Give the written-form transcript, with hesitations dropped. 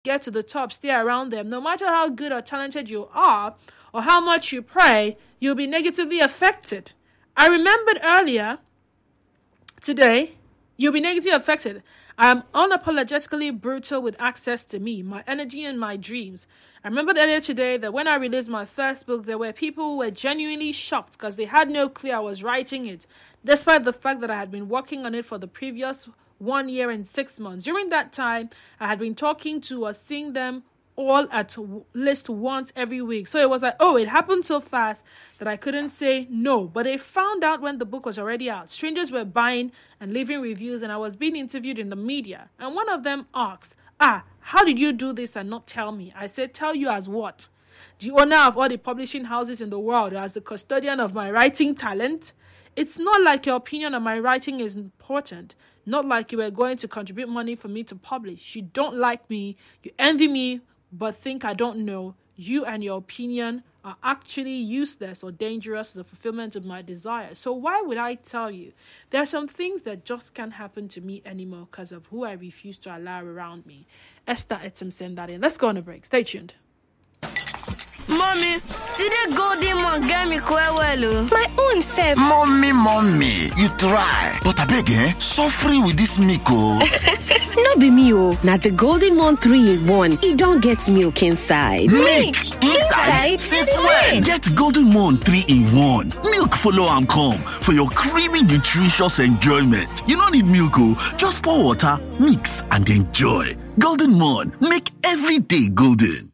get to the top, stay around them. No matter how good or talented you are or how much you pray, you'll be negatively affected. I remembered earlier today, you'll be negatively affected. I am unapologetically brutal with access to me, my energy, and my dreams. I remembered earlier today that when I released my first book, there were people who were genuinely shocked because they had no clue I was writing it, despite the fact that I had been working on it for the previous 1 year and 6 months. During that time, I had been talking to or seeing them all at least once every week. So it was like, oh, it happened so fast that I couldn't say no. But they found out when the book was already out. Strangers were buying and leaving reviews, and I was being interviewed in the media. And one of them asked, how did you do this and not tell me? I said, tell you as what? The owner of all the publishing houses in the world, or as the custodian of my writing talent? It's not like your opinion on my writing is important. Not like you were going to contribute money for me to publish. You don't like me. You envy me, but think I don't know. You and your opinion are actually useless or dangerous to the fulfillment of my desires. So why would I tell you? There are some things that just can't happen to me anymore because of who I refuse to allow around me. Esther Etim sent that in. Let's go on a break. Stay tuned. Mommy, today Golden Mon get me quite well. My own self. Mommy, you try. But I beg, suffering with this milk, No be me, Now the Golden Mon 3-in-1. It don't get milk inside. Milk inside? Since when? Get Golden Mon 3-in-1. Milk follow and come for your creamy, nutritious enjoyment. You don't need milk, just pour water, mix, and enjoy. Golden Mon, make every day golden.